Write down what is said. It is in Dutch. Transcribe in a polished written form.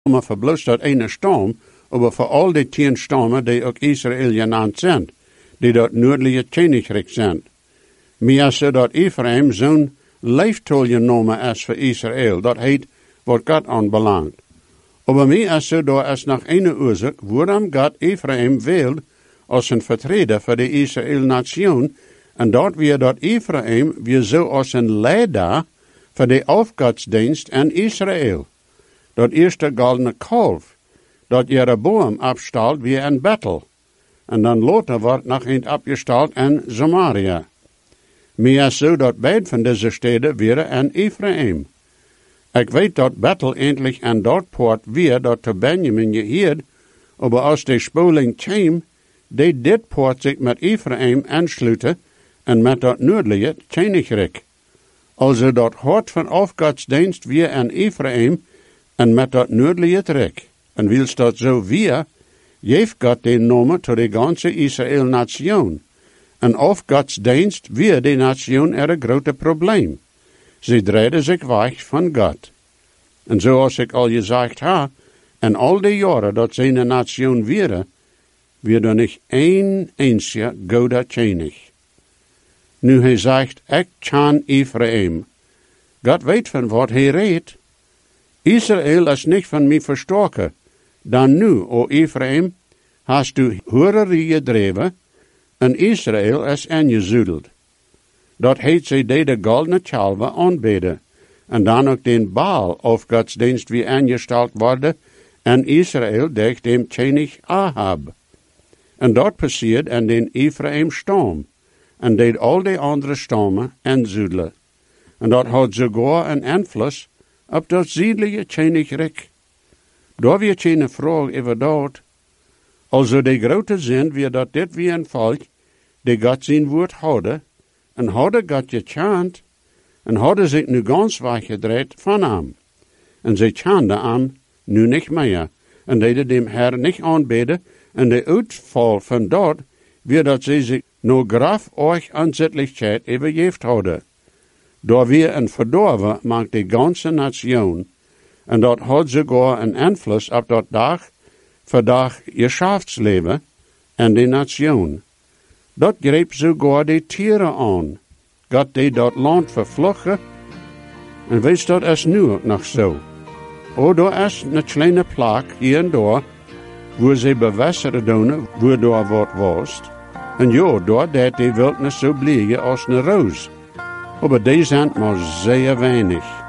maar verbloos dat ene storm, aber voor al die 10 stormen die ook Israël genannt zijn, die dat noordelijke Königreich zijn. Maar zo dat Ephraim zo'n leeftol genomen is voor Israël, dat heet wat God aanbelangt. Aber mij is zo daar is nog een oorzaak, waarom God Ephraim wil als een vertreder voor de Israël-nation, en dat weer dat Ephraim weer zo als een leider voor de afgodsdienst in Israël. Dat eerste goldene kalf, dat Jeroboam afstalt weer in Bethel. En dan later wordt nog een afgestald in Samaria. Maar zo dat beide van deze steden weer in Ephraim. Ik weet dat Bethel endlich een dorppoort weer dat te Benjamin geheerd, maar als de spoeling kwam, deed dit poort zich met Ephraim aansluiten en met dat noordelijke Königreich. Also dat hart van afgodsdienst weer in Ephraim en met dat noordelijke rijk. En wils dat zo weer, geeft God den namen tot de ganze Israël-nation. En afgodsdienst weer de nation een grote probleem. Ze draaiden zich weg van God. En zoals ik al gezegd heb, en al die jaren dat ze een nation weer er niet één einzige goede König. Nu hij zegt, ik kan Ephraim. God weet van wat hij redt. Israël is niet van mij verstoken. Dan nu, o Ephraim, hast du hoererie gedreven, en Israël is ingezudeld. Dat heet zij de goldene kalve aanbeden, en dan ook den Baal of godsdienst wie ingesteld worden, en Israël durch dem König Ahab. En dat passiert in den Ephraim-stam, en deed al die andere stammen inzudelen. En dat had sogar een invloed op dat zuidelijke Königreich. Daar weer geen vraag over dat. Also de grote zin weer dat dit weer een volk, die God zijn woord hadden, en hadden God gechant, en hadden zich nu ganz weggedraaid van hem. En ze chanten hem nu niet meer, en deden dem Herr niet aanbeden, en de uitval van dat, weer dat ze zich no graf euch aanzettelijkheid overgeeft hadden. Door weer een verdorven maakt de ganze nation, en dat had sogar een invloed op dat dag voor dag geschäftsleven en de nation. Dat greep sogar de tieren aan. God deed dat land vervluchten, en wees dat is nu ook nog zo. O, daar is een kleine plak hier en daar, waar ze bewässeren doen, waar daar wat was. En ja, daar deed de wildnis zo blijven als een roos. Maar die zijn maar zeer weinig.